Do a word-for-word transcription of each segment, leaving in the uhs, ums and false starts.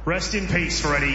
Rest in peace, Freddie.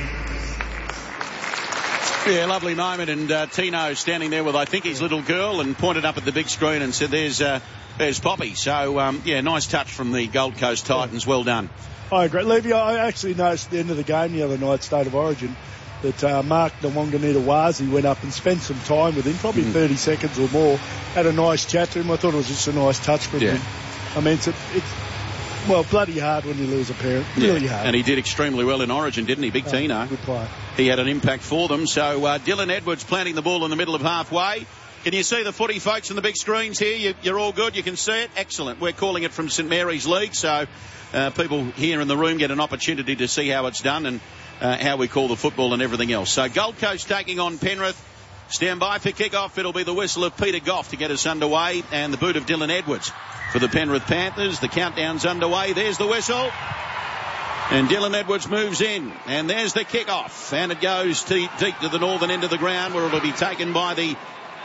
Yeah, lovely moment, and uh, Tino standing there with, I think, his little girl, and pointed up at the big screen and said, there's uh, there's Poppy. So, um, yeah, nice touch from the Gold Coast Titans. Well done. I agree. Levy, I actually noticed at the end of the game the other night, State of Origin, that uh, Mark Nwanganita-Wazi went up and spent some time with him, probably mm. thirty seconds or more, had a nice chat to him. I thought it was just a nice touch from yeah. him. I mean, it's, a, it's well, bloody hard when you lose a parent. Really yeah. hard. And he did extremely well in Origin, didn't he? Big oh, Tino. Good player. He had an impact for them. So uh, Dylan Edwards planting the ball in the middle of halfway. Can you see the footy, folks, on the big screens here? You, you're all good. You can see it. Excellent. We're calling it from St Mary's League, so uh, people here in the room get an opportunity to see how it's done and uh, how we call the football and everything else. So Gold Coast taking on Penrith. Stand by for kick-off. It'll be the whistle of Peter Goff to get us underway, and the boot of Dylan Edwards for the Penrith Panthers. The countdown's underway. There's the whistle. And Dylan Edwards moves in. And there's the kick-off. And it goes deep, deep to the northern end of the ground, where it'll be taken by the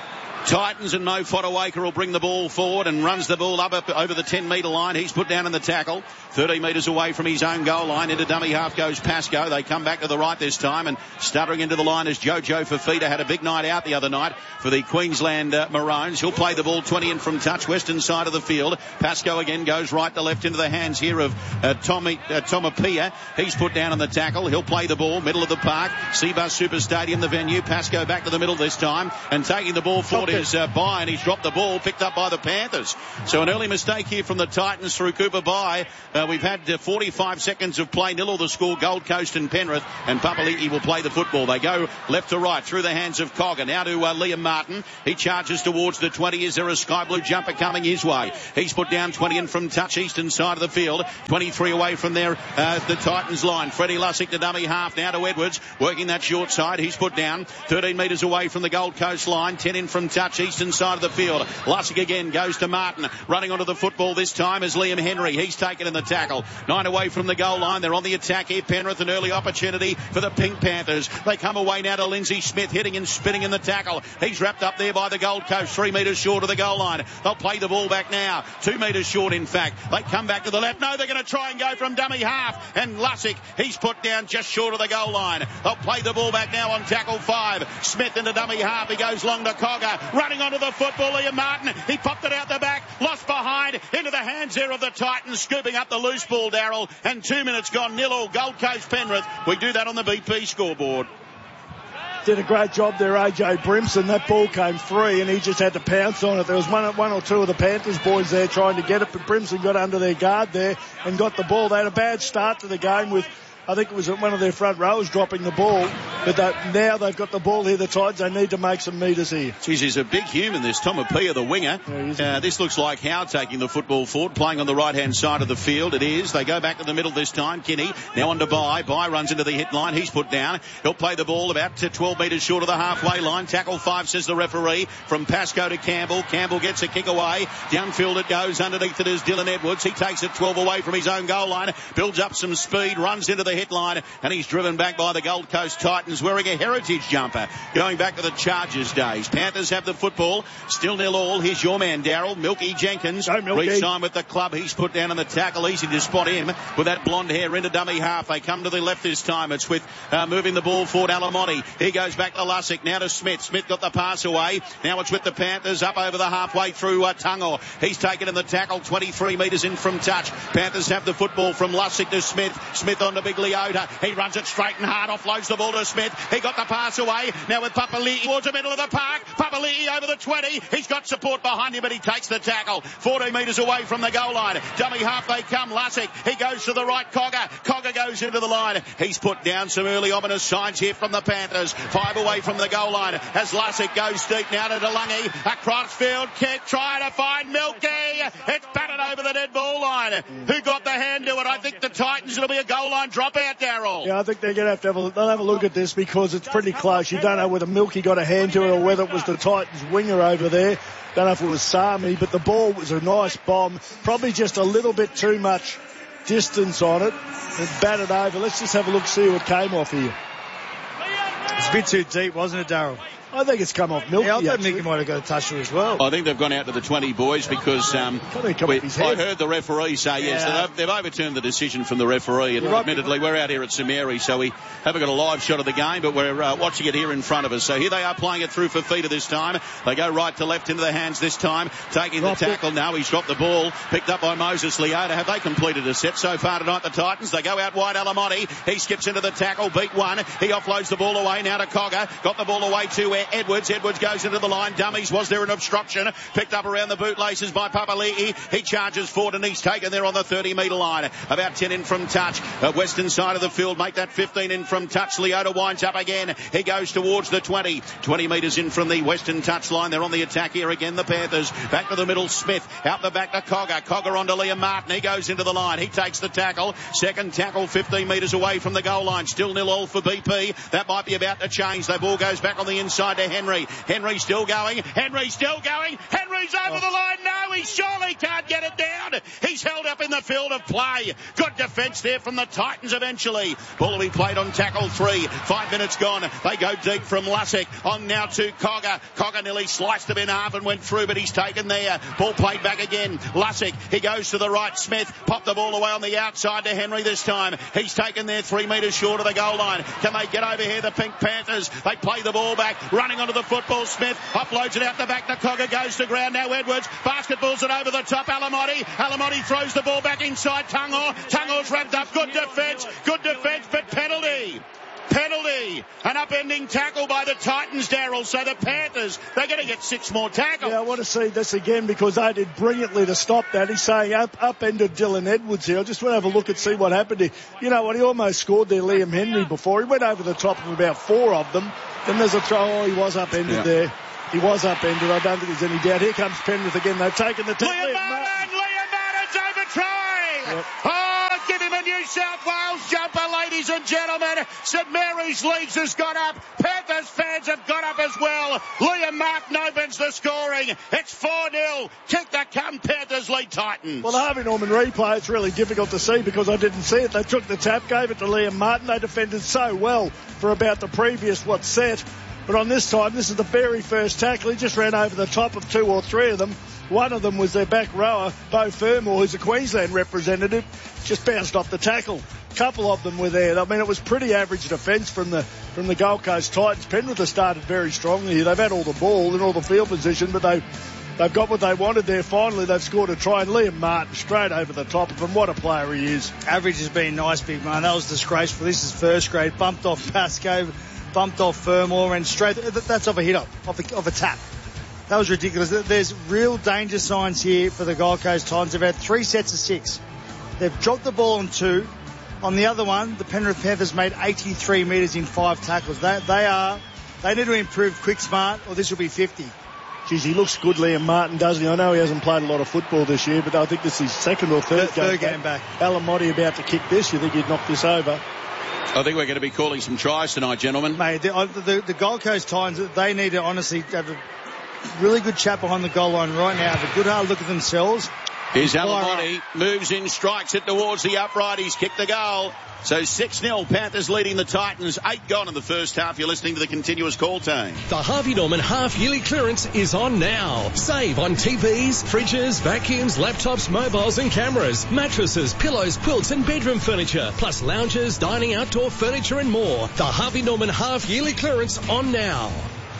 Titans, and Mo Fodawaker will bring the ball forward and runs the ball up, up over the ten metre line. He's put down in the tackle. thirty metres away from his own goal line. Into dummy half goes Pascoe. They come back to the right this time, and stuttering into the line is Jojo Fafita. Had a big night out the other night for the Queensland uh, Maroons. He'll play the ball twenty in from touch, western side of the field. Pascoe again goes right to left into the hands here of uh, Tommy uh, Tomapia. He's put down in the tackle. He'll play the ball middle of the park. Seabus Super Stadium, the venue. Pascoe back to the middle this time, and taking the ball forward is uh, Bye, and he's dropped the ball, picked up by the Panthers. So an early mistake here from the Titans through Cooper Bye. Uh, we've had uh, forty-five seconds of play, nil of the score, Gold Coast and Penrith, and Papali'i will play the football. They go left to right through the hands of Cogger. Now to uh, Liam Martin. He charges towards the twenty. Is there a sky blue jumper coming his way? He's put down twenty in from touch, eastern side of the field. twenty-three away from there, uh, the Titans line. Freddie Lussick to dummy half, now to Edwards, working that short side. He's put down thirteen metres away from the Gold Coast line, ten in from touch, eastern side of the field. Lussick again goes to Martin. Running onto the football this time is Liam Henry. He's taken in the tackle. Nine away from the goal line. They're on the attack here. Penrith, an early opportunity for the Pink Panthers. They come away now to Lindsay Smith, hitting and spinning in the tackle. He's wrapped up there by the Gold Coast, three metres short of the goal line. They'll play the ball back now. Two metres short, in fact. They come back to the left. No, they're going to try and go from dummy half. And Lussick, he's put down just short of the goal line. They'll play the ball back now on tackle five. Smith into dummy half. He goes long to Cogger. Running onto the football, Liam Martin. He popped it out the back. Lost behind. Into the hands there of the Titans. Scooping up the loose ball, Darryl. And two minutes gone. Nil all. Gold Coast Penrith. We do that on the B P scoreboard. Did a great job there, A J Brimson. That ball came free and he just had to pounce on it. There was one, one or two of the Panthers boys there trying to get it, but Brimson got under their guard there and got the ball. They had a bad start to the game with, I think it was one of their front rows dropping the ball, but that, now they've got the ball here, the Titans, they need to make some metres here. Geez, he's a big human, this Tomapia, the winger. Yeah, uh, this looks like Howe taking the football forward, playing on the right-hand side of the field. It is. They go back to the middle this time. Kinney now on to Bye. Bye runs into the hit line. He's put down. He'll play the ball about to twelve metres short of the halfway line. Tackle five, says the referee. From Pascoe to Campbell. Campbell gets a kick away. Downfield it goes. Underneath it is Dylan Edwards. He takes it twelve away from his own goal line. Builds up some speed. Runs into the hit line. And he He's driven back by the Gold Coast Titans, wearing a heritage jumper, going back to the Chargers days. Panthers have the football, still nil all. Here's your man, Darryl. Milky Jenkins, re-signed with the club. He's put down in the tackle, easy to spot him with that blonde hair into dummy half. They come to the left this time. It's with uh, moving the ball forward, Alamonte. He goes back to Lussick, now to Smith. Smith got the pass away. Now it's with the Panthers up over the halfway through uh, Tungo. He's taken in the tackle, twenty-three metres in from touch. Panthers have the football from Lussick to Smith. Smith on to Big Leota. He runs it straight and hard, offloads the ball to Smith. He got the pass away. Now with Papali'i towards the middle of the park. Papali'i over the twenty. He's got support behind him, but he takes the tackle. fourteen metres away from the goal line. Dummy half they come. Lussick. He goes to the right. Cogger. Cogger goes into the line. He's put down some early ominous signs here from the Panthers. Five away from the goal line as Lussick goes deep now to DeLungy. Across field kick. Trying to find Milky. It's batted over the dead ball line. Who got the hand to it? I think the Titans. It'll be a goal line dropout, Darryl. Yeah, I think they're going to have to have a, they'll have a look at this because it's pretty close. You don't know whether Milky got a hand to it or whether it was the Titans winger over there. Don't know if it was Sami, but the ball was a nice bomb. Probably just a little bit too much distance on it. It batted over. Let's just have a look, see what came off here. It's a bit too deep, wasn't it, Darryl? I think it's come off Milky. Yeah, I thought Mickey might have got a touch as well. I think they've gone out to the twenty boys because um, we, I heard the referee say yes. Yeah. They've, they've overturned the decision from the referee. And right. admittedly, we're out here at St Mary's, so we haven't got a live shot of the game, but we're uh, watching it here in front of us. So here they are playing it through for Fifita this time. They go right to left into the hands this time, taking Dropped the tackle. It. Now he's dropped the ball, picked up by Moses Leota. Have they completed a set so far tonight, the Titans? They go out wide, Alamotti. He skips into the tackle, beat one. He offloads the ball away now to Cogger. Got the ball away to Edwards. Edwards goes into the line. Dummies. Was there an obstruction? Picked up around the bootlaces by Papali'i. He charges forward and he's taken there on the thirty metre line. About ten in from touch. Uh, western side of the field. Make that fifteen in from touch. Leota winds up again. He goes towards the twenty. twenty metres in from the western touch line. They're on the attack here again, the Panthers. Back to the middle, Smith. Out the back to Cogger. Cogger onto Liam Martin. He goes into the line. He takes the tackle. Second tackle fifteen metres away from the goal line. Still nil all for B P. That might be about to change. The ball goes back on the inside to Henry. Henry still going. Henry still going. Henry's over oh. the line. No, he surely can't get it down. He's held up in the field of play. Good defence there from the Titans eventually. Ball will be played on tackle three. Five minutes gone. They go deep from Lussick. On now to Cogger. Cogger nearly sliced him in half and went through, but he's taken there. Ball played back again. Lussick. He goes to the right. Smith popped the ball away on the outside to Henry this time. He's taken there three metres short of the goal line. Can they get over here, the Pink Panthers? They play the ball back. Running onto the football. Smith uploads it out the back. The Cogger goes to ground. Now Edwards. Basketballs it over the top. Alamotti. Alamotti throws the ball back inside Tungor. Tungor's wrapped up. Good defence. Good defence, but penalty. Penalty. An upending tackle by the Titans, Darryl. So the Panthers, they're going to get six more tackles. Yeah, I want to see this again because they did brilliantly to stop that. He's saying up, upended Dylan Edwards here. I just want to have a look and see what happened here. You know what? He almost scored there, Liam Henry, before. He went over the top of about four of them. Then there's a throw. Oh, he was upended yeah. there. He was upended. I don't think there's any doubt. Here comes Penrith again. They've taken the tackle. Liam, Liam Martin. Liam Martin's overtrying. Yep. Oh, give him a New South Wales jumper, ladies and gentlemen. St Mary's Leagues has got up. Panthers fans have got up as well. Liam Martin opens the scoring. It's four nil. Kick the come Panthers lead Titans. Well, the Harvey Norman replay, it's really difficult to see because I didn't see it. They took the tap, gave it to Liam Martin. They defended so well for about the previous, what, set. But on this time, this is the very first tackle. He just ran over the top of two or three of them. One of them was their back rower, Beau Fermor, who's a Queensland representative, just bounced off the tackle. A couple of them were there. I mean, it was pretty average defence from the from the Gold Coast Titans. Penrith have started very strongly here. They've had all the ball and all the field position, but they, they've got what they wanted there. Finally, they've scored a try, and Liam Martin straight over the top of him. What a player he is. Average has been nice, big man. That was disgraceful. This is first grade. Bumped off Pascoe, bumped off Fermor, and straight. That's off a hit up, off a, off a tap. That was ridiculous. There's real danger signs here for the Gold Coast Titans. They've had three sets of six. They've dropped the ball on two. On the other one, the Penrith Panthers made eighty-three metres in five tackles. They, they are, they need to improve quick smart, or this will be fifty. Geez, he looks good, Liam Martin, doesn't he? I know he hasn't played a lot of football this year, but I think this is his second or third, third game, game back. back. Alamotti about to kick this. You think he'd knock this over? I think we're going to be calling some tries tonight, gentlemen. Mate, the, the, the Gold Coast Titans, they need to honestly have a really good chat behind the goal line right now. Have a good hard look at themselves. Here's Alamotti, moves in, strikes it towards the upright. He's kicked the goal. So six nil, Panthers leading the Titans. Eight gone in the first half. You're listening to the continuous call team. The Harvey Norman half-yearly clearance is on now. Save on T Vs, fridges, vacuums, laptops, mobiles and cameras, mattresses, pillows, quilts and bedroom furniture, plus lounges, dining, outdoor furniture and more. The Harvey Norman half-yearly clearance on now.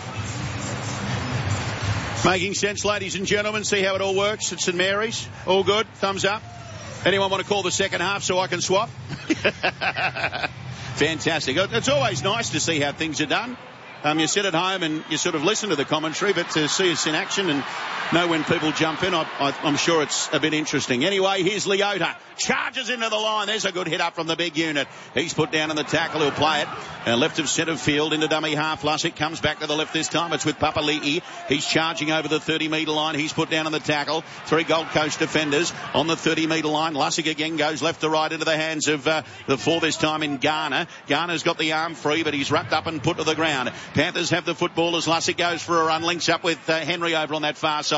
Making sense, ladies and gentlemen. See how it all works at St Mary's? All good? Thumbs up? Anyone want to call the second half so I can swap? Fantastic. It's always nice to see how things are done. Um, you sit at home and you sort of listen to the commentary, but to see us in action and know when people jump in, I, I, I'm sure it's a bit interesting. Anyway, here's Leota. Charges into the line. There's a good hit up from the big unit. He's put down in the tackle. He'll play it. Uh, left of centre field into dummy half. Lussick comes back to the left this time. It's with Papali'i. He's charging over the thirty metre line. He's put down in the tackle. Three Gold Coast defenders on the thirty metre line. Lussick again goes left to right into the hands of uh, the four this time in Garner. Garner's got the arm free, but he's wrapped up and put to the ground. Panthers have the football as Lussick goes for a run. Links up with uh, Henry over on that far side.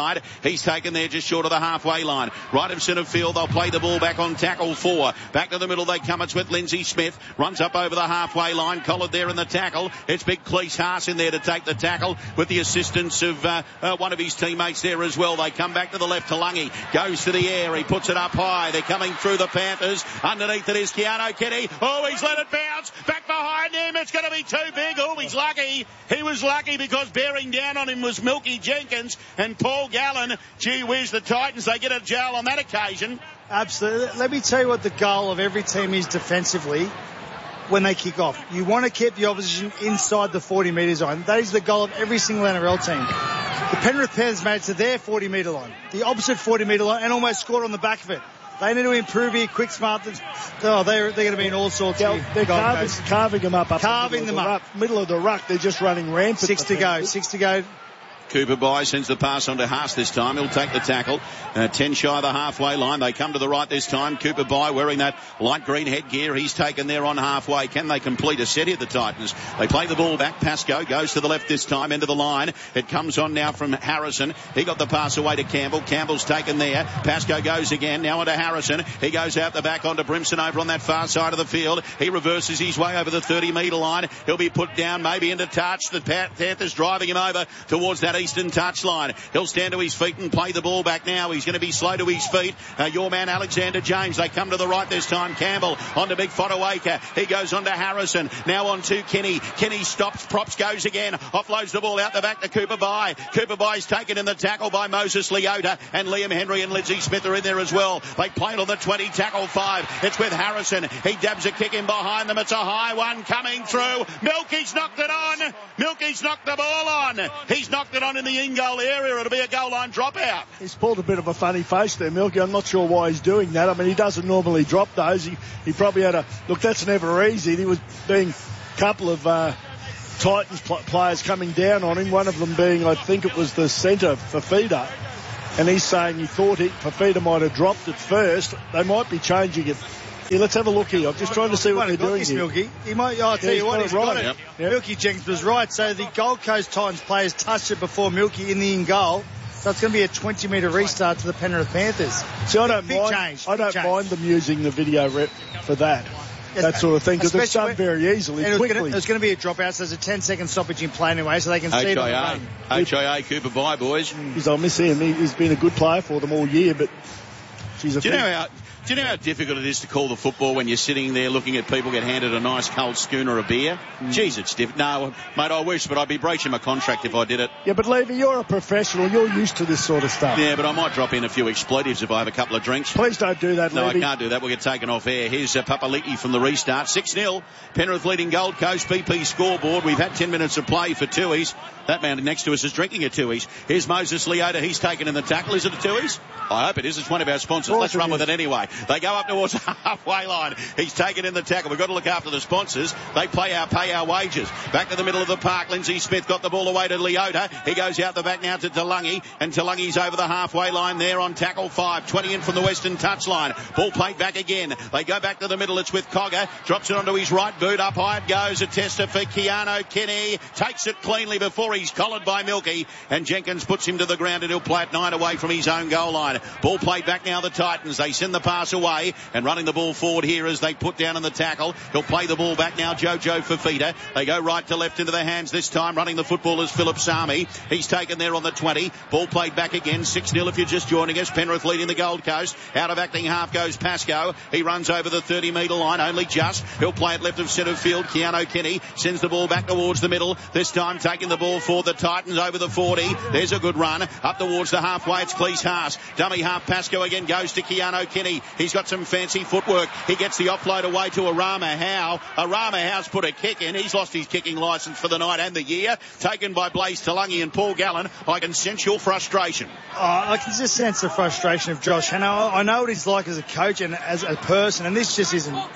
inside. He's taken there just short of the halfway line. Right of centre field, they'll play the ball back on tackle four. Back to the middle they come. It's with Lindsay Smith. Runs up over the halfway line. Collared there in the tackle. It's big Cleese Haas in there to take the tackle with the assistance of uh, uh, one of his teammates there as well. They come back to the left. Talungi goes to the air. He puts it up high. They're coming through the Panthers. Underneath it is Keanu Kenny. Oh, he's let it bounce. Back behind him. It's going to be too big. Oh, he's lucky. He was lucky because bearing down on him was Milky Jenkins and Paul Gallen. Gee whiz, the Titans, they get a jowl on that occasion. Absolutely. Let me tell you what the goal of every team is defensively when they kick off. You want to keep the opposition inside the forty metre zone. That is the goal of every single N R L team. The Penrith Panthers made it to their forty metre line, the opposite forty metre line, and almost scored on the back of it. They need to improve here, quick, smart. Oh, they're, they're going to be in all sorts they're, of... They're carving, carving them up. up carving the them up. Ruck, middle of the ruck, they're just running rampant. Six to go, six to go. Cooper By sends the pass on to Haas this time. He'll take the tackle. Uh, ten shy of the halfway line. They come to the right this time. Cooper By wearing that light green headgear. He's taken there on halfway. Can they complete a set here, the Titans? They play the ball back. Pascoe goes to the left this time, into the line. It comes on now from Harrison. He got the pass away to Campbell. Campbell's taken there. Pascoe goes again. Now onto Harrison. He goes out the back onto Brimson over on that far side of the field. He reverses his way over the thirty metre line. He'll be put down, maybe into touch. The Panthers driving him over towards that eastern touch line. He'll stand to his feet and play the ball back now. He's going to be slow to his feet. Uh, your man Alexander James. They come to the right this time. Campbell onto Big Fodawaker. He goes on to Harrison. Now on to Kenny. Kenny stops. Props goes again. Offloads the ball out the back to Cooper By. Cooper By's taken in the tackle by Moses Leota. And Liam Henry and Lindsay Smith are in there as well. They play it on the twenty. Tackle five. It's with Harrison. He dabs a kick in behind them. It's a high one coming through. Milky's knocked it on. Milky's knocked the ball on. He's knocked it on in the in-goal area. It'll be a goal line dropout. He's pulled a bit of a funny face there, Milky. I'm not sure why he's doing that. I mean, he doesn't normally drop those. He, he probably had a... Look, that's never easy. He was being a couple of uh, Titans pl- players coming down on him, one of them being, I think it was the centre, Fafita. And he's saying he thought he, Fafita might have dropped it first. They might be changing it. Here, let's have a look here. I'm just trying to see what they're doing this, here. Milky. He might, oh, I'll tell yeah, you what, he's right. got it. Yep. Yep. Milky Jenkins was right. So the Gold Coast Titans players touched it before Milky in the in-goal. So it's going to be a twenty metre restart to the Penrith Panthers. See, I don't big mind. Change, I don't change. mind them using the video rep for that. Yes, that sort of thing, because it's done very easily, and quickly. There's going to be a dropout, so there's a ten second stoppage in play anyway, so they can see it on the run. H I A Cooper By, boys. Because I miss him. He, he's been a good player for them all year, but she's a Do you know how... Do you know how difficult it is to call the football when you're sitting there looking at people get handed a nice cold schooner of beer? Mm. Jeez, it's difficult. No, mate, I wish, but I'd be breaching my contract if I did it. Yeah, but Levy, you're a professional. You're used to this sort of stuff. Yeah, but I might drop in a few expletives if I have a couple of drinks. Please don't do that, No, Levy. I can't do that. We'll get taken off air. Here's uh, Papali'i from the restart. six nil. Penrith leading Gold Coast. P P scoreboard. We've had ten minutes of play for Tooheys. That man next to us is drinking a Tooheys. Here's Moses Leota. He's taken in the tackle. Is it a Tooheys? I hope it is. It's one of our sponsors. Let's run with it anyway. They go up towards the halfway line. He's taken in the tackle. We've got to look after the sponsors. They pay our, pay our wages. Back to the middle of the park. Lindsay Smith got the ball away to Leota. He goes out the back now to Talungi. And Talungi's over the halfway line there on tackle five. twenty in from the western touchline. Ball played back again. They go back to the middle. It's with Cogger. Drops it onto his right boot. Up high it goes. A tester for Keanu Kenny. Takes it cleanly before he's collared by Milky. And Jenkins puts him to the ground and he'll play it nine away from his own goal line. Ball played back now the Titans. They send the pass away and running the ball forward here as they put down in the tackle. He'll play the ball back now. Jojo Fafita. They go right to left into the hands this time. Running the football is Philip Sami. He's taken there on the twenty. Ball played back again. six nil if you're just joining us. Penrith leading the Gold Coast. Out of acting half goes Pascoe. He runs over the thirty metre line. Only just. He'll play it left of centre field. Keanu Kenny sends the ball back towards the middle. This time taking the ball for the Titans over the forty. There's a good run. Up towards the halfway. It's Cleese Haas. Dummy half Pascoe again goes to Keanu Kenny. He's got some fancy footwork. He gets the offload away to Arama Howe. Arama Howe's put a kick in. He's lost his kicking licence for the night and the year. Taken by Blaze Talungi and Paul Gallen. I can sense your frustration. Oh, I can just sense the frustration of Josh Hannah. I know what he's like as a coach and as a person, and this just isn't...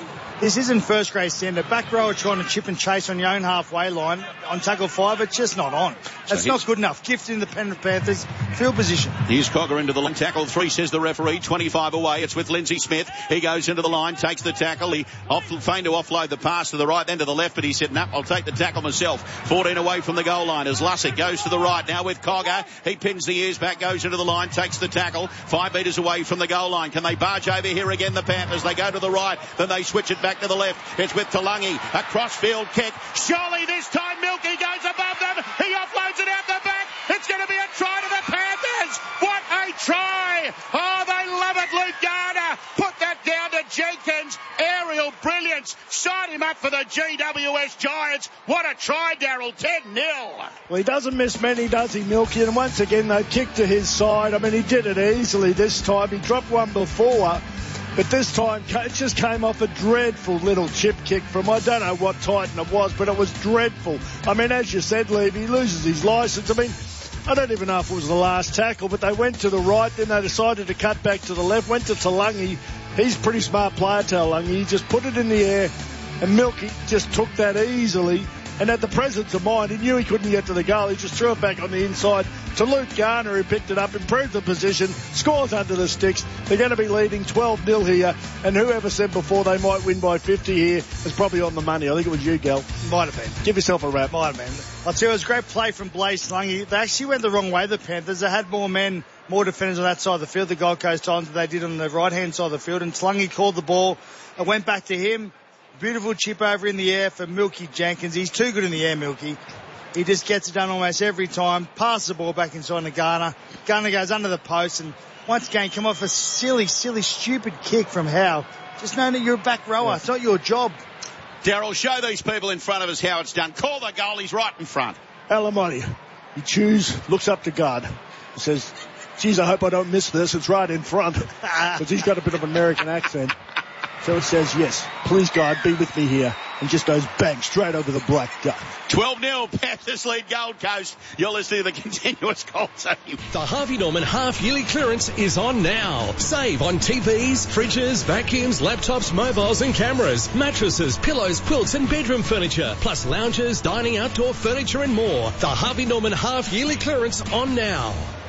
This isn't first grade standard. Back rower trying to chip and chase on your own halfway line on tackle five. It's just not on. That's so not good enough. Gift in the Penrith Panthers. Field position. Here's Cogger into the line. Tackle three, says the referee. twenty-five away. It's with Lindsay Smith. He goes into the line, takes the tackle. He off, feigned to offload the pass to the right, then to the left, but he said, no, nah, I'll take the tackle myself. fourteen away from the goal line as Lussick goes to the right. Now with Cogger. He pins the ears back, goes into the line, takes the tackle. Five metres away from the goal line. Can they barge over here again, the Panthers? They go to the right, then they switch it back to the left. It's with Talangi. A cross-field kick. Surely this time Milky goes above them. He offloads it out the back. It's going to be a try to the Panthers. What a try. Oh, they love it, Luke Garner. Put that down to Jenkins. Aerial brilliance. Sign him up for the G W S Giants. What a try, Daryl. ten nil. Well, he doesn't miss many, does he, Milky? And once again, they kicked to his side. I mean, he did it easily this time. He dropped one before. But this time, it just came off a dreadful little chip kick from, I don't know what Titan it was, but it was dreadful. I mean, as you said, Levy, he loses his licence. I mean, I don't even know if it was the last tackle, but they went to the right, then they decided to cut back to the left, went to Talangi. He's a pretty smart player, Talangi. He just put it in the air, and Milky just took that easily. And at the presence of mind, he knew he couldn't get to the goal. He just threw it back on the inside to Luke Garner, who picked it up, improved the position, scores under the sticks. They're going to be leading twelve nil here. And whoever said before they might win by fifty here is probably on the money. I think it was you, Gal. Might have been. Give yourself a wrap. Might have been. I'll tell you, it was a great play from Blaze Talangi. They actually went the wrong way, the Panthers. They had more men, more defenders on that side of the field, the Gold Coast Titans, than they did on the right-hand side of the field. And Talangi called the ball. It went back to him. Beautiful chip over in the air for Milky Jenkins. He's too good in the air, Milky. He just gets it done almost every time. Pass the ball back inside to Garner. Garner goes under the post and once again come off a silly, silly, stupid kick from Howe. Just know that you're a back rower. Yeah. It's not your job. Daryl, show these people in front of us how it's done. Call the goal. He's right in front. Alamotti. He chews, looks up to God. He says, geez, I hope I don't miss this. It's right in front. Because he's got a bit of an American accent. So it says, yes, please God, be with me here. And just goes bang, straight over the black duck. twelve nil, Panthers lead Gold Coast. You're listening to the continuous call team. The Harvey Norman half-yearly clearance is on now. Save on T Vs, fridges, vacuums, laptops, mobiles and cameras, mattresses, pillows, quilts and bedroom furniture, plus lounges, dining, outdoor furniture and more. The Harvey Norman half-yearly clearance on now.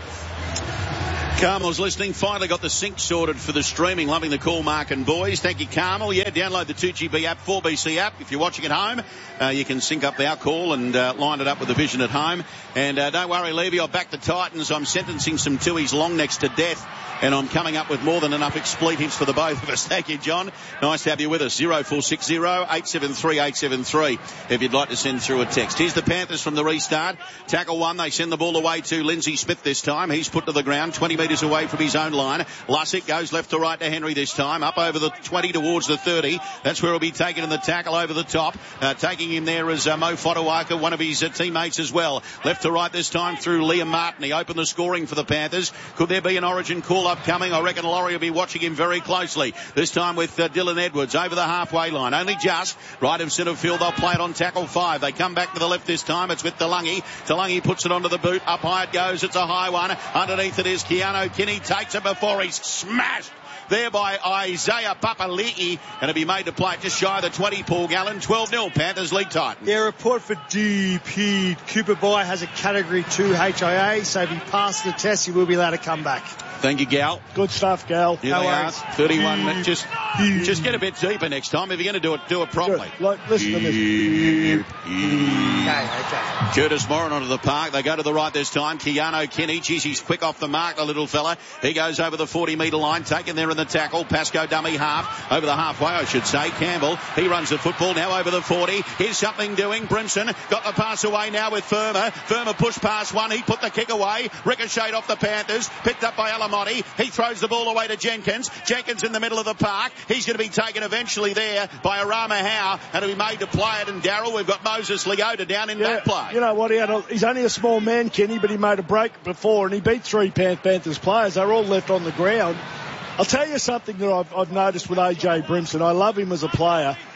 Carmel's listening. Finally got the sync sorted for the streaming. Loving the call, Mark and boys. Thank you, Carmel. Yeah, download the two G B app, four B C app. If you're watching at home, uh, you can sync up our call and uh, line it up with the vision at home. And uh, don't worry, Levy, I'll back the Titans. I'm sentencing some Tui's long necks to death. And I'm coming up with more than enough expletives for the both of us. Thank you, John. Nice to have you with us. zero four six zero, eight seven three, eight seven three if you'd like to send through a text. Here's the Panthers from the restart. Tackle one. They send the ball away to Lindsay Smith this time. He's put to the ground, twenty metres away from his own line. Lussick goes left to right to Henry this time. Up over the twenty towards the thirty. That's where he'll be taken in the tackle over the top. Uh, taking him there is uh, Mo Fotuwaka, one of his uh, teammates as well. Left to right this time through Liam Martin. He opened the scoring for the Panthers. Could there be an Origin call-up coming? I reckon Laurie will be watching him very closely. This time with uh, Dylan Edwards over the halfway line. Only just right of centre field. They'll play it on tackle five. They come back to the left this time. It's with Talangi. Talangi puts it onto the boot. Up high it goes. It's a high one. Underneath it is Keanu Kinney. Takes it before he's smashed there by Isaiah Papali'i, and it'll be made to play just shy of the twenty, Paul Gallen. twelve nil, Panthers lead Titans. Yeah, report for D P. Cooper Bai has a category two H I A, so if he passes the test, he will be allowed to come back. Thank you, Gal. Good stuff, Gal. Here no they worries. Are. thirty-one. Just, just get a bit deeper next time. If you're going to do it, do it properly. Like, listen to this. Okay, okay. Curtis Moran onto the park. They go to the right this time. Keanu Kinney. Geez, he's quick off the mark, the little fella. He goes over the forty metre line, taken there in the tackle. Pascoe dummy half. Over the halfway, I should say. Campbell. He runs the football now over the forty. Here's something doing. Brimson got the pass away now with Firma. Firma pushed past one. He put the kick away. Ricocheted off the Panthers. Picked up by Alamotti. He throws the ball away to Jenkins. Jenkins in the middle of the park. He's going to be taken eventually there by Arama Howe, and it'll be made to play it. And Darryl, we've got Moses Leota down in yeah, that play. You know what? He had a, he's only a small man, Kenny, but he made a break before, and he beat three Panthers players. They're all left on the ground. I'll tell you something that I've, I've noticed with A J Brimson. I love him as a player,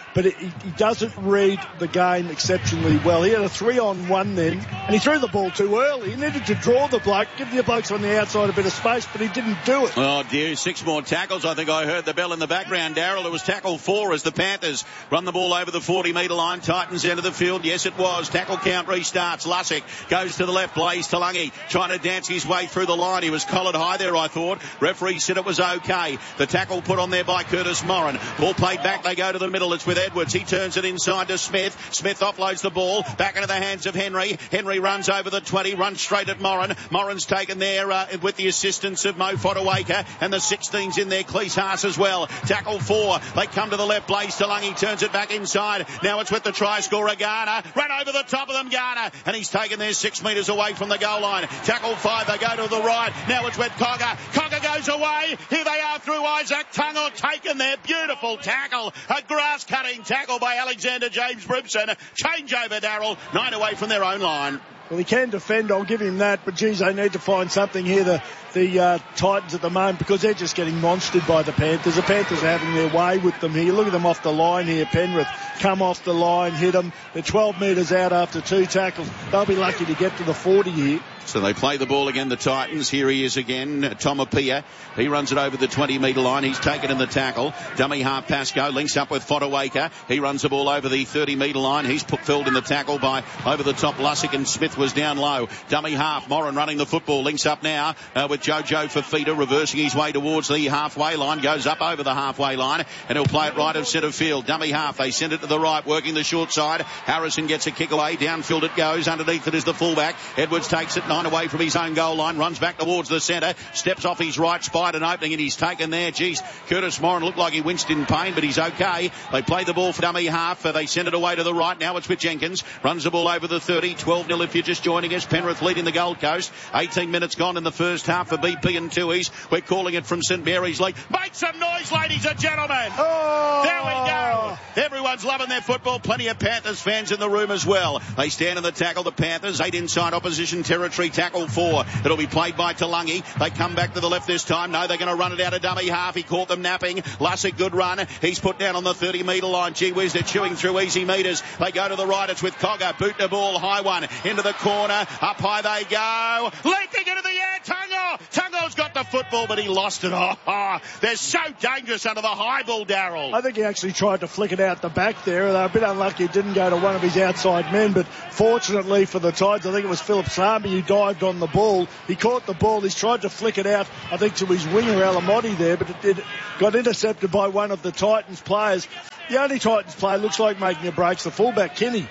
but it, he, he doesn't read the game exceptionally well. He had a three-on-one then, and he threw the ball too early. He needed to draw the bloke, give the blokes on the outside a bit of space, but he didn't do it. Oh, dear. Six more tackles. I think I heard the bell in the background, Darryl. It was tackle four as the Panthers run the ball over the forty-metre line. Titans into the field. Yes, it was. Tackle count restarts. Lussick goes to the left. Blaze Talangi trying to dance his way through the line. He was collared high there, I thought. Referee said it was okay. The tackle put on there by Curtis Moran. Ball played back. They go to the middle. It's with Edwards. He turns it inside to Smith. Smith offloads the ball back into the hands of Henry. Henry runs over the twenty, runs straight at Moran. Moran's taken there uh, with the assistance of Mo Fodawaker, and the sixteens in there. Cleese Haas as well. Tackle four. They come to the left. Blaze Talangi turns it back inside. Now it's with the try scorer Garner. Run over the top of them, Garner, and he's taken there six metres away from the goal line. Tackle five. They go to the right. Now it's with Cogger. Cogger goes away. Here they are through Isaac Tungo, taken there. Beautiful tackle. A grass-cutting tackle by Alexander James Brimson. Change over, Darryl. Nine away from their own line. Well, he can defend, I'll give him that, but geez, they need to find something here, the, the uh, Titans at the moment, because they're just getting monstered by the Panthers. The Panthers are having their way with them here. Look at them off the line here. Penrith come off the line, hit them. They're twelve metres out after two tackles. They'll be lucky to get to the forty here. So they play the ball again, the Titans. Here he is again, Tomapia. He runs it over the twenty-metre line. He's taken in the tackle. Dummy half Pascoe links up with Fodawaker. He runs the ball over the thirty-metre line. He's put filled in the tackle by over the top Lussick, and Smith was down low. Dummy half, Moran running the football. Links up now uh, with Jojo Fafita reversing his way towards the halfway line. Goes up over the halfway line, and he'll play it right of centre field. Dummy half, they send it to the right, working the short side. Harrison gets a kick away. Downfield it goes. Underneath it is the fullback. Edwards takes it nine away from his own goal line, runs back towards the centre, steps off his right, spied an opening, and he's taken there. Geez, Curtis Moran looked like he winced in pain, but he's okay. They play the ball for dummy half. Uh, they send it away to the right. Now it's with Jenkins. Runs the ball over the thirty. twelve nil if you're just joining us. Penrith leading the Gold Coast. eighteen minutes gone in the first half for B P and Tuies. We're calling it from St Mary's League. Make some noise, ladies and gentlemen. Oh! There we go. Everyone's loving their football. Plenty of Panthers fans in the room as well. They stand in the tackle. The Panthers, eight inside opposition territory. Tackle four. It'll be played by Talangi. They come back to the left this time. No, they're going to run it out of dummy half. He caught them napping. Lussick, good run. He's put down on the thirty-metre line. Gee whiz, they're chewing through easy metres. They go to the right. It's with Cogger. Boot the ball. High one. Into the corner. Up high they go. Leaping into the air. Tungo. Tungo's got the football, but he lost it. Oh, oh. They're so dangerous under the high ball, Darryl. I think he actually tried to flick it out the back there. They're a bit unlucky it didn't go to one of his outside men, but fortunately for the Tides, I think it was Philip Sambi who dived on the ball. He caught the ball. He's tried to flick it out, I think, to his winger, Alamotti there, but it did, got intercepted by one of the Titans players. The only Titans player looks like making a break's the fullback, Kenny.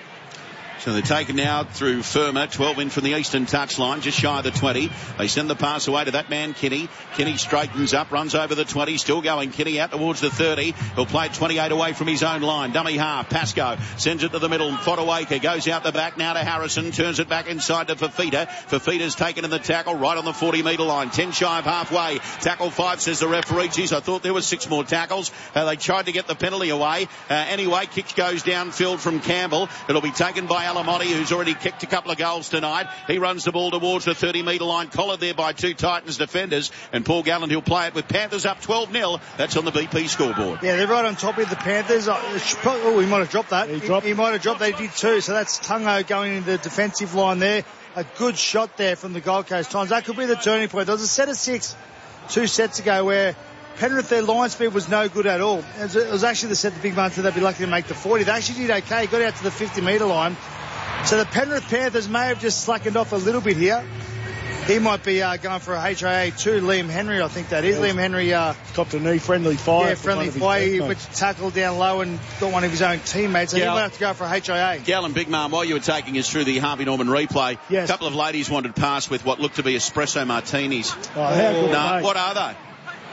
So they're taken now through Firma, twelve in from the eastern touchline, just shy of the twenty. They send the pass away to that man, Kenny. Kenny straightens up, runs over the twenty, still going. Kenny out towards the thirty. He'll play twenty-eight away from his own line. Dummy half, Pascoe sends it to the middle. Fodawaker goes out the back now to Harrison, turns it back inside to Fafita. Fafita's taken in the tackle right on the forty-metre line, ten shy of halfway. Tackle five, says the referee. Geez, I thought there were six more tackles. Uh, they tried to get the penalty away. Uh, anyway, kick goes downfield from Campbell. It'll be taken by Alamotti, who's already kicked a couple of goals tonight. He runs the ball towards the thirty-metre line, collared there by two Titans defenders, and Paul Gallen, he'll play it with Panthers up twelve nil. That's on the B P scoreboard. Yeah, they're right on top of the Panthers. Oh, he might have dropped that. He, he, dropped. he might have dropped. They did too. So that's Tungo going into the defensive line there. A good shot there from the Gold Coast Titans. That could be the turning point. There was a set of six two sets ago where Penrith, their line speed was no good at all. It was, it was actually the set the big man said they'd be lucky to make the forty. They actually did okay. Got out to the fifty-metre line. So the Penrith Panthers may have just slackened off a little bit here. He might be uh, going for a H I A too. Liam Henry, I think that is. Yeah. Liam Henry. Uh, Copped a knee, friendly fire. Yeah, friendly fire. He went to tackle down low and got one of his own teammates. So yeah. He might have to go for a H I A. Galen, Big Mum, while you were taking us through the Harvey Norman replay, yes. A couple of ladies wanted past with what looked to be espresso martinis. Oh, how good no, what are they?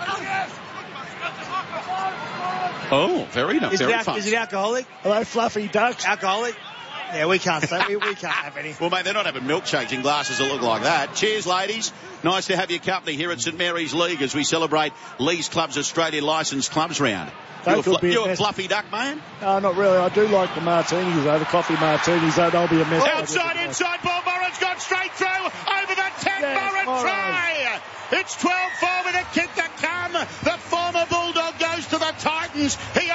Oh, very nice. Is, very it, fun. Is it alcoholic? Are they fluffy ducks? Alcoholic? Yeah, we can't say. We, we can't have any. Well, mate, they're not having milkshakes in glasses that look like that. Cheers, ladies. Nice to have your company here at St Mary's League as we celebrate Lee's Club's Australian Licensed Clubs round. You a, fl- you a fluffy duck, man? No, not really. I do like the martinis, though, the coffee martinis, though. They'll be a mess. Outside, inside ball. Moran's gone straight through. Over the ten. Yes, Moran Moran. try. It's twelve four with a kick to come. The former Bulldog goes to the Titans. He opens the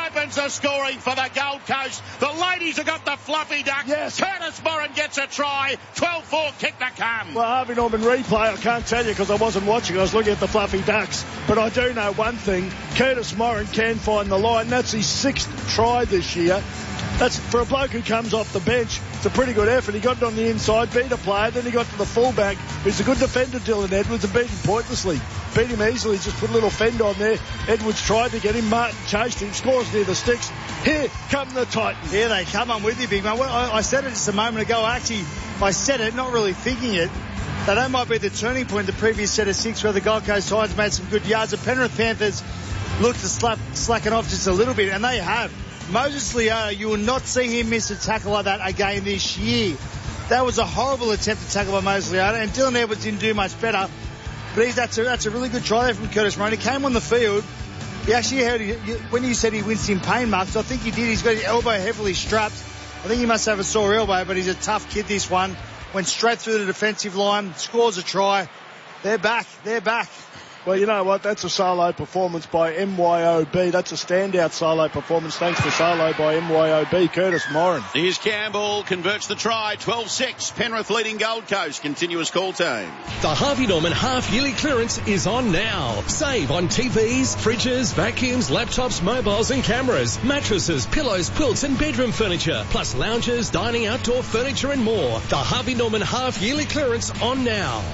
the scoring for the Gold Coast. The ladies have got the fluffy duck. Yes. Curtis Moran gets a try. twelve four kick to come. Well, Harvey Norman replay, I can't tell you because I wasn't watching. I was looking at the fluffy ducks. But I do know one thing. Curtis Moran can find the line. That's his sixth try this year. That's for a bloke who comes off the bench. It's a pretty good effort. He got it on the inside, beat a player, then he got to the fullback. He's a good defender, Dylan Edwards, and beat him pointlessly. Beat him easily, just put a little fend on there. Edwards tried to get him, Martin chased him, scores near the sticks. Here come the Titans. Here they come. I'm with you, big man. I, I said it just a moment ago. Actually, I said it, not really thinking it. That that might be the turning point, the previous set of six, where the Gold Coast Titans made some good yards. The Penrith Panthers looked to slap, slacken off just a little bit, and they have. Moses Leota, you will not see him miss a tackle like that again this year. That was a horrible attempt to tackle by Moses Leota, and Dylan Edwards didn't do much better. But he's, that's, a, that's a really good try there from Curtis Moran. He came on the field. He actually had, when you said he winced in pain marks, I think he did. He's got his elbow heavily strapped. I think he must have a sore elbow, but he's a tough kid, this one. Went straight through the defensive line, scores a try. They're back. They're back. Well, you know what? That's a solo performance by M Y O B. That's a standout solo performance. Thanks for solo by M Y O B. Curtis Moran. Here's Campbell, converts the try. twelve six. Penrith leading Gold Coast. Continuous call time. The Harvey Norman half-yearly clearance is on now. Save on T Vs, fridges, vacuums, laptops, mobiles and cameras, mattresses, pillows, quilts and bedroom furniture, plus lounges, dining, outdoor furniture and more. The Harvey Norman half-yearly clearance on now.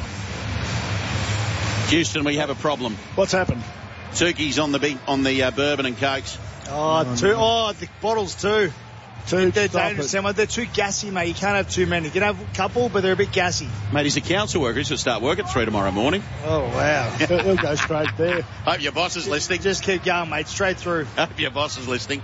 Houston, we have a problem. What's happened? Tukey's on the big, on the uh, bourbon and cokes. Oh, two, oh, the bottles too. Two, they're dangerous, Emma. They're too gassy, mate. You can't have too many. You can have a couple, but they're a bit gassy. Mate, he's a council worker. He should start work at three tomorrow morning. Oh, wow. He'll go straight there. Hope your boss is listening. Just keep going, mate. Straight through. Hope your boss is listening.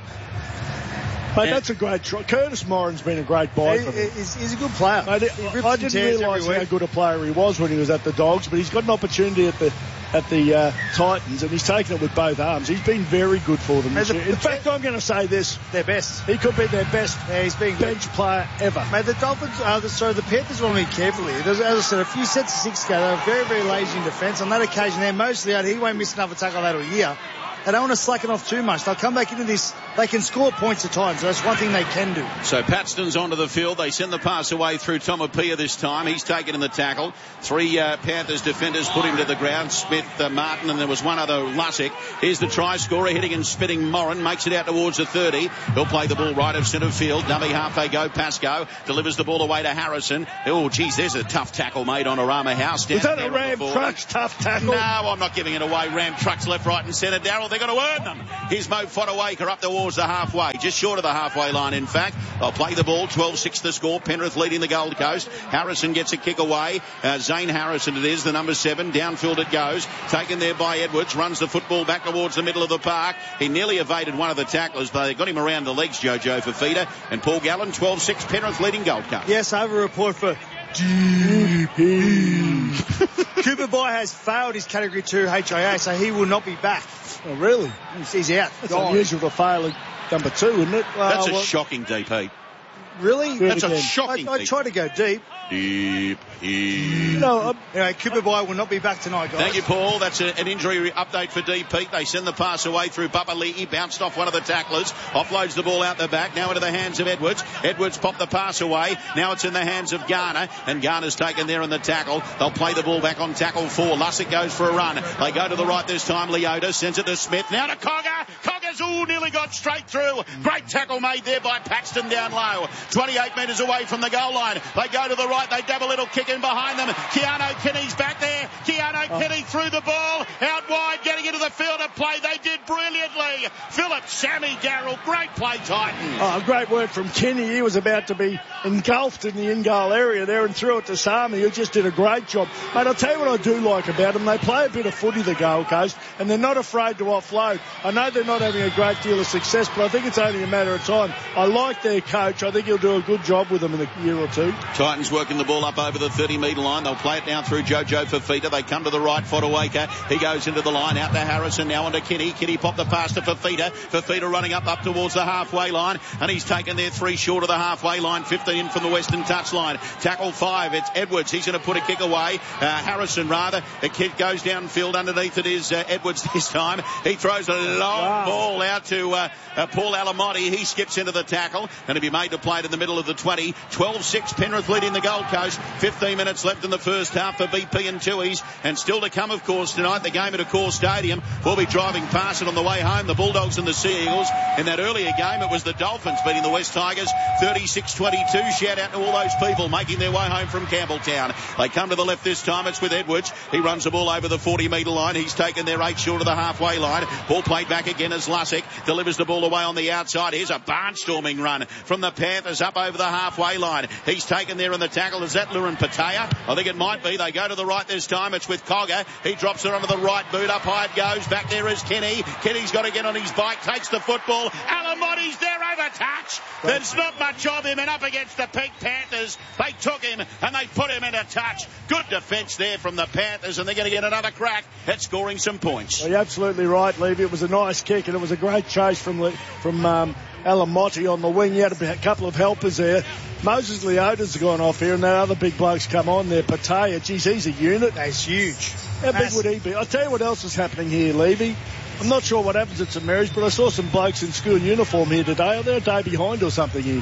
Mate, that's a great try. Curtis Moran's been a great buy he, for him. he's, he's a good player. Mate, I didn't realise how good a player he was when he was at the Dogs, but he's got an opportunity at the at the uh, Titans, and he's taken it with both arms. He's been very good for them this the, year. In the, fact, I'm going to say this. Their best. He could be their best yeah, he's been bench good. player ever. Mate, the Dolphins, uh, the, sorry, the Panthers want to be careful here. There's, as I said, a few sets of six ago, they were very, very lazy in defence. On that occasion, they're mostly out. He won't miss another tackle that all year. They don't want to slacken off too much. They'll come back into this. They can score points at times. So that's one thing they can do. So Paxton's onto the field. They send the pass away through Tomapia this time. He's taken in the tackle. Three uh, Panthers defenders put him to the ground. Smith, uh, Martin, and there was one other, Lussick. Here's the try scorer hitting and spitting Moran. Makes it out towards the thirty. He'll play the ball right of centre field. Dummy half they go. Pascoe delivers the ball away to Harrison. Oh, geez, there's a tough tackle made on Arama House. Is that a Ram Trucks tough tackle? No, I'm not giving it away. Ram Trucks left, right and centre. Darryl, they're going to earn them. Here's Mo Fodawaker up towards the halfway. Just short of the halfway line, in fact. They'll play the ball. twelve six the score. Penrith leading the Gold Coast. Harrison gets a kick away. Uh, Zane Harrison it is, the number seven. Downfield it goes. Taken there by Edwards. Runs the football back towards the middle of the park. He nearly evaded one of the tacklers, but they got him around the legs, Jojo Fafita. And Paul Gallen, twelve six. Penrith leading Gold Coast. Yes, I have a report for G P. Cooper Boy has failed his Category two H I A, so he will not be back. Oh, really? He's out. It's Gone. unusual to fail at number two, isn't it? That's uh, a well, shocking D P. Really? Good That's a again. shocking I, I D P. try to go deep. Deep, deep. No, I'm, Anyway, Cooper Boy will not be back tonight, guys. Thank you, Paul. That's a, an injury update for D P. They send the pass away through Papali'i. Bounced off one of the tacklers. Offloads the ball out the back. Now into the hands of Edwards. Edwards popped the pass away. Now it's in the hands of Garner. And Garner's taken there in the tackle. They'll play the ball back on tackle four. Lussick goes for a run. They go to the right this time. Leota sends it to Smith. Now to Cogger. Cogger's, ooh, nearly got straight through. Great tackle made there by Paxton down low. twenty-eight metres away from the goal line. They go to the right. They double little kick in behind them. Keanu Kinney's back there. Keanu oh. Kinney threw the ball out wide, getting into the field of play. They did brilliantly. Phillips, Sammy, Darryl, great play, Titans. Oh, great work from Kenny. He was about to be engulfed in the in-goal area there and threw it to Sami, who just did a great job. Mate, I'll tell you what I do like about them. They play a bit of footy, the Gold Coast, and they're not afraid to offload. I know they're not having a great deal of success, but I think it's only a matter of time. I like their coach. I think he'll do a good job with them in a year or two. Titans working the ball up over the thirty metre line. They'll play it now through Jojo Fafita. They come to the right, Fodawaker. He goes into the line, out to Harrison, now onto Kinney. Kinney popped the pass to Fafita. Fafita running up, up towards the halfway line, and he's taken there three short of the halfway line, fifteen from the western touchline. Tackle five, it's Edwards. He's going to put a kick away. Uh, Harrison, rather. The kick goes downfield. Underneath it is uh, Edwards this time. He throws a long wow. ball ball out to uh, uh, Paul Alamotti. He skips into the tackle. Going to be made to play it in the middle of the twenty. twelve six Penrith leading the Gold Coast. fifteen minutes left in the first half for B P and Tuies. And still to come, of course, tonight, the game at Accor Stadium. We'll be driving past it on the way home. The Bulldogs and the Sea Eagles. In that earlier game, it was the Dolphins beating the West Tigers thirty-six twenty-two. Shout out to all those people making their way home from Campbelltown. They come to the left this time. It's with Edwards. He runs the ball over the forty metre line. He's taken their eight short of the halfway line. Ball played back again as Lussick delivers the ball away on the outside. Here's a barnstorming run from the Panthers up over the halfway line. He's taken there in the tackle. Is that Lurin Patea? I think it might be. They go to the right this time. It's with Cogger. He drops it onto the right boot. Up high it goes. Back there is Kenny. Kenny's got to get on his bike. Takes the football. Alamotti's there over touch. There's not much of him, and up against the Pink Panthers. They took him and they put him in a touch. Good defence there from the Panthers, and they're going to get another crack at scoring some points. Well, you're absolutely right, Levy. It was a nice kick, and it was a great chase from from um, Alamotti on the wing. He had a couple of helpers there. Moses Leota's gone off here, and that other big bloke's come on there. Patea, geez, he's a unit. That's huge. How That's... big would he be? I'll tell you what else is happening here, Levy. I'm not sure what happens at St Mary's, but I saw some blokes in school uniform here today. Are they a day behind or something here?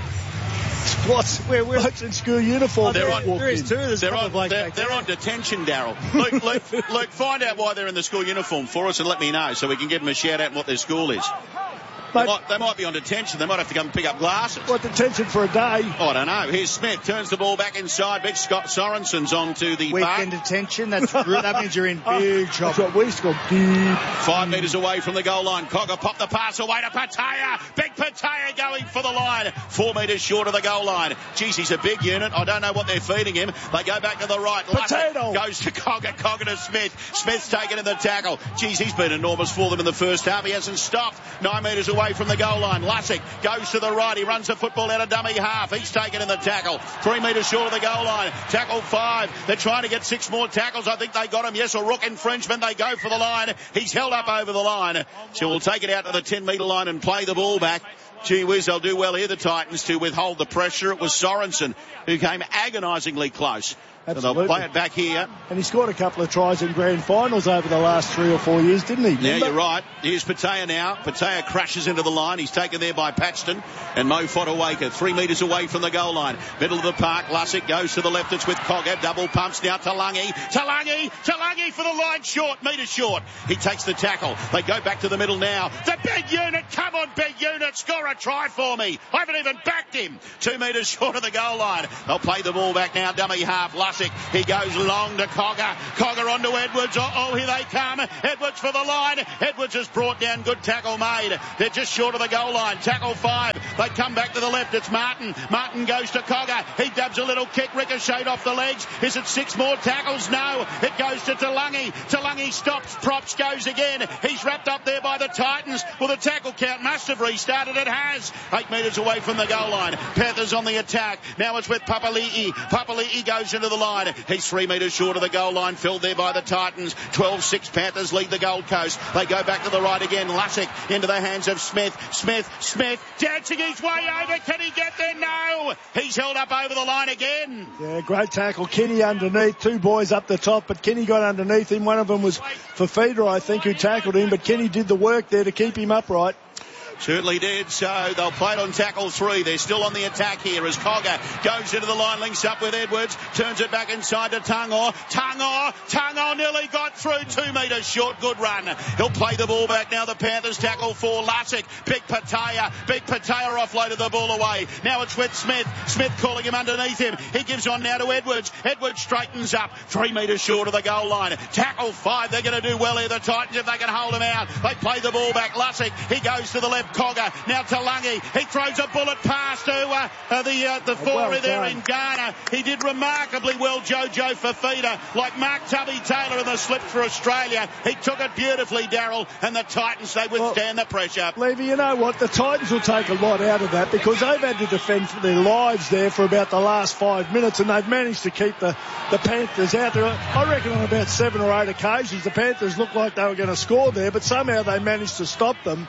What's where we're blokes in school uniform? Oh, they're on, there is too. There's they're, a on, they're, they're on detention, Daryl. Luke, Luke, Luke, find out why they're in the school uniform for us and let me know so we can give them a shout out on what their school is. They might, they might be on detention. They might have to come and pick up glasses. What, detention for a day? Oh, I don't know. Here's Smith. Turns the ball back inside. Big Scott Sorensen's onto the weekend park. detention. That's that means you're in big oh, trouble. That's what we scored. Deep. Five metres away from the goal line. Cogger popped the pass away to Patea. Big Patea going for the line. Four metres short of the goal line. Geez, he's a big unit. I don't know what they're feeding him. They go back to the right. Potato. Goes to Cogger. Cogger to Smith. Smith's taken in the tackle. Geez, he's been enormous for them in the first half. He hasn't stopped. Nine metres away from the goal line. Lussick goes to the right. He runs the football out of dummy half. He's taken in the tackle. Three metres short of the goal line. Tackle five. They're trying to get six more tackles. I think they got him. Yes, a rook infringement. They go for the line. He's held up over the line. So we'll take it out to the ten metre line and play the ball back. Gee whiz, they'll do well here, the Titans, to withhold the pressure. It was Sorensen who came agonisingly close. Absolutely. So they'll play it back here. And he scored a couple of tries in grand finals over the last three or four years, didn't he? Yeah, Remember? you're right. Here's Patea now. Patea crashes into the line. He's taken there by Paxton and Mo Fodawaker. Three metres away from the goal line. Middle of the park. Lussick goes to the left. It's with Cogger. Double pumps now. Talangi. Talangi. Talangi for the line short. Metre short. He takes the tackle. They go back to the middle now. The big unit. Come on, big unit. Score a try for me. I haven't even backed him. Two metres short of the goal line. They'll play the ball back now. Dummy half. Lussick. He goes long to Cogger. Cogger onto Edwards. Oh, oh, here they come. Edwards for the line. Edwards has brought down. Good tackle made. They're just short of the goal line. Tackle five. They come back to the left. It's Martin. Martin goes to Cogger. He dabs a little kick. Ricocheted off the legs. Is it six more tackles? No. It goes to Talangi. Talangi stops. Props goes again. He's wrapped up there by the Titans. Well, the tackle count must have restarted. It has. Eight metres away from the goal line. Panthers on the attack. Now it's with Papali'i. Papali'i goes into the line. He's three metres short of the goal line, filled there by the Titans. twelve six Panthers lead the Gold Coast. They go back to the right again. Lussick into the hands of Smith. Smith, Smith, dancing his way over. Can he get there? No. He's held up over the line again. Yeah, great tackle. Kenny underneath. Two boys up the top, but Kenny got underneath him. One of them was Fafita, I think, who tackled him, but Kenny did the work there to keep him upright. Certainly did. So they'll play it on tackle three. They're still on the attack here as Cogger goes into the line, links up with Edwards, turns it back inside to Tangor. Tangor, Tangor nearly got through. Two metres short. Good run. He'll play the ball back now. The Panthers tackle for Lussick. Big Patea. Big Patea offloaded the ball away. Now it's with Smith. Smith calling him underneath him. He gives on now to Edwards. Edwards straightens up. Three metres short of the goal line. Tackle five. They're going to do well here, the Titans, if they can hold him out. They play the ball back. Lussick. He goes to the left. Cogger. Now Talangi. He throws a bullet pass to uh, uh, the uh, the four well there in Ghana. He did remarkably well, Jojo Fafita. Like Mark Tubby Taylor in the slip for Australia. He took it beautifully, Daryl. And the Titans, they withstand well, the pressure. Levy, you know what? The Titans will take a lot out of that because they've had to defend for their lives there for about the last five minutes and they've managed to keep the, the Panthers out there. I reckon on about seven or eight occasions the Panthers looked like they were going to score there, but somehow they managed to stop them.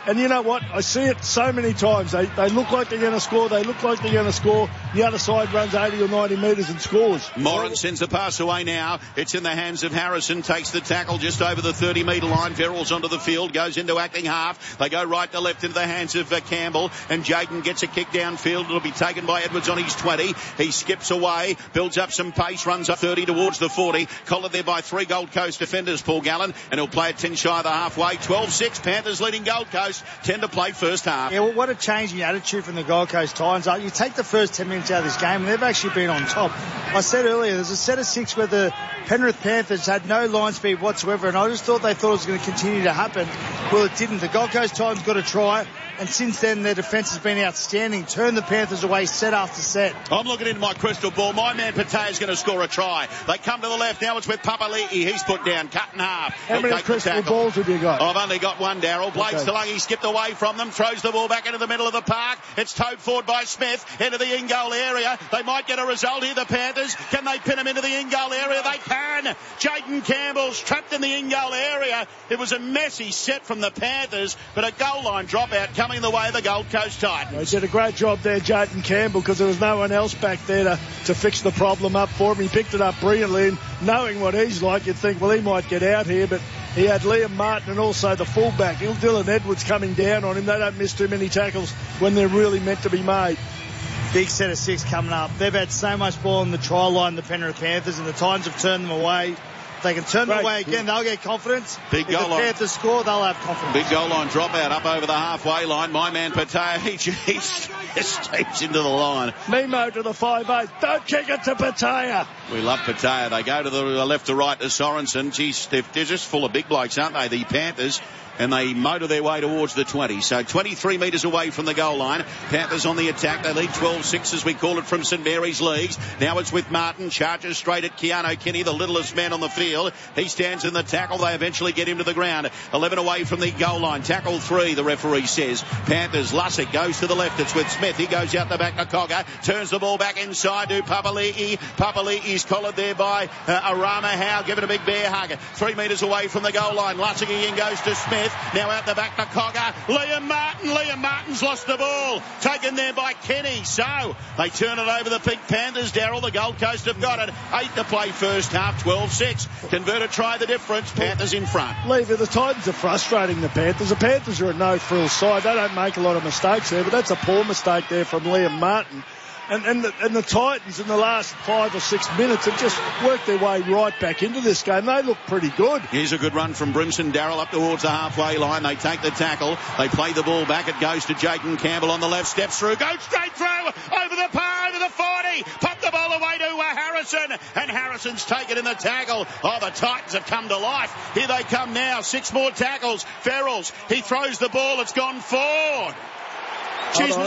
And you know what? I see it so many times. They, they look like they're going to score. They look like they're going to score. The other side runs eighty or ninety metres and scores. Moran sends the pass away now. It's in the hands of Harrison. Takes the tackle just over the thirty metre line. Verrills onto the field. Goes into acting half. They go right to left into the hands of uh, Campbell. And Jaden gets a kick downfield. It'll be taken by Edwards on his twenty. He skips away. Builds up some pace. Runs up thirty towards the forty. Collared there by three Gold Coast defenders, Paul Gallen. And he'll play it ten shy of the halfway. twelve six. Panthers leading Gold Coast. ten to play first half. Yeah, well, what a change in attitude from the Gold Coast Titans. You take the first ten minutes out of this game and they've actually been on top. I said earlier, there's a set of six where the Penrith Panthers had no line speed whatsoever, and I just thought they thought it was going to continue to happen. Well, it didn't. The Gold Coast Titans got a try, and since then their defence has been outstanding. Turned the Panthers away set after set. I'm looking into my crystal ball. My man Patea's going to score a try. They come to the left. Now it's with Papali'i. He's put down, cut in half. How He'll many take crystal the tackle. balls have you got? I've only got one, Darryl. Blades Okay. Talangi skipped away from them, throws the ball back into the middle of the park. It's towed forward by Smith into the in-goal area. They might get a result here, the Panthers. Can they pin him into the in-goal area? They can. Jaden Campbell's trapped in the in-goal area. It was a messy set from the Panthers, but a goal line dropout coming the way of the Gold Coast Titans. They did a great job there, Jaden Campbell, because there was no one else back there to, to fix the problem up for him. He picked it up brilliantly, and knowing what he's like, you'd think, well, he might get out here, but he had Liam Martin and also the fullback, Dylan Edwards, coming down on him. They don't miss too many tackles when they're really meant to be made. Big set of six coming up. They've had so much ball on the try line, the Penrith Panthers, and the Titans have turned them away. If they can turn them Right. away again, they'll get confidence. Big if goal the line. Panthers score, they'll have confidence. Big goal line dropout up over the halfway line. My man Patea, he just steps into the line. Nemo to the five eight. Don't kick it to Patea. We love Patea. They go to the left to right to Sorensen. Geez, they're, they're just full of big blokes, aren't they, the Panthers? And they motor their way towards the twenty. So twenty-three metres away from the goal line. Panthers on the attack. They lead twelve six as we call it from St Mary's Leagues. Now it's with Martin. Charges straight at Keanu Kinney, the littlest man on the field. He stands in the tackle. They eventually get him to the ground. eleven away from the goal line. Tackle three, the referee says. Panthers, Lussick goes to the left. It's with Smith. He goes out the back to Cogger. Turns the ball back inside to Papali'i. Papali'i's collared there by uh, Arama Howe. Give it a big bear hug. Three metres away from the goal line. Lussick again goes to Smith. Now out the back to Cogger. Liam Martin. Liam Martin's lost the ball. Taken there by Kenny. So they turn it over the Pink Panthers. Darryl, the Gold Coast have got it. Eight to play first half. twelve six. Convert a try the difference. Panthers in front. Levy, the Titans are frustrating the Panthers. The Panthers are a no-frill side. They don't make a lot of mistakes there, but that's a poor mistake there from Liam Martin. And, and, the, and the Titans in the last five or six minutes have just worked their way right back into this game. They look pretty good. Here's a good run from Brimson. Darryl up towards the halfway line. They take the tackle. They play the ball back. It goes to Jaden Campbell on the left. Steps through. Goes straight through. Over the par, over the forty. Pop the ball away to uh, Harrison. And Harrison's taken in the tackle. Oh, the Titans have come to life. Here they come now. Six more tackles. Verrills. He throws the ball. It's gone forward. She's